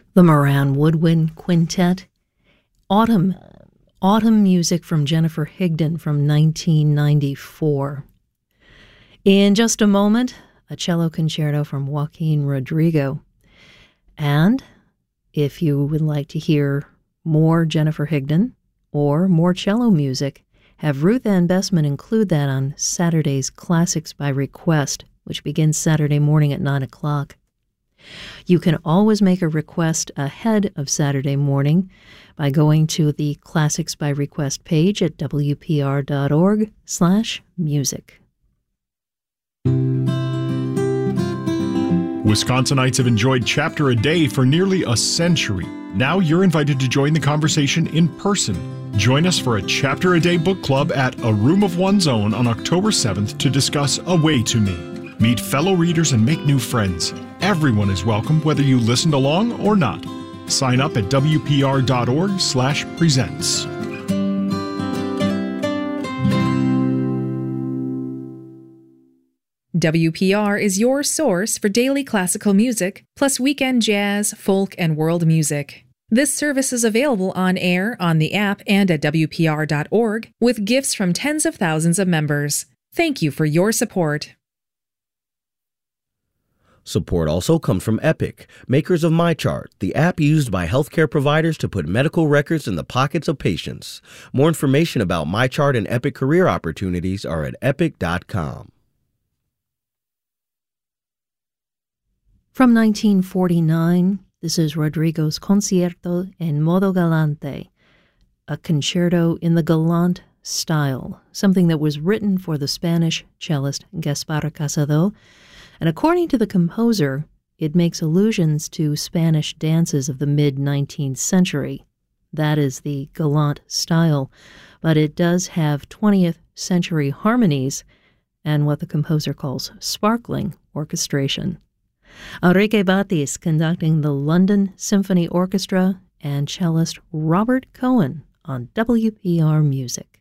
The Moran Woodwind Quintet, Autumn music from Jennifer Higdon from 1994. In just a moment, a cello concerto from Joaquin Rodrigo. And if you would like to hear more Jennifer Higdon or more cello music, have Ruth Ann Bessman include that on Saturday's Classics by Request, which begins Saturday morning at 9 o'clock. You can always make a request ahead of Saturday morning by going to the Classics by Request page at wpr.org/music. Wisconsinites have enjoyed Chapter a Day for nearly a century. Now you're invited to join the conversation in person. Join us for a Chapter a Day book club at A Room of One's Own on October 7th to discuss A Way to Me. Meet fellow readers and make new friends. Everyone is welcome, whether you listened along or not. Sign up at wpr.org/presents. WPR is your source for daily classical music, plus weekend jazz, folk, and world music. This service is available on air, on the app, and at WPR.org, with gifts from tens of thousands of members. Thank you for your support. Support also comes from Epic, makers of MyChart, the app used by healthcare providers to put medical records in the pockets of patients. More information about MyChart and Epic career opportunities are at epic.com. From 1949, this is Rodrigo's Concierto en Modo Galante, a concerto in the galant style, something that was written for the Spanish cellist Gaspar Casado. And according to the composer, it makes allusions to Spanish dances of the mid-19th century. That is the galant style, but it does have 20th century harmonies and what the composer calls sparkling orchestration. Enrique Batis conducting the London Symphony Orchestra and cellist Robert Cohen on WPR Music.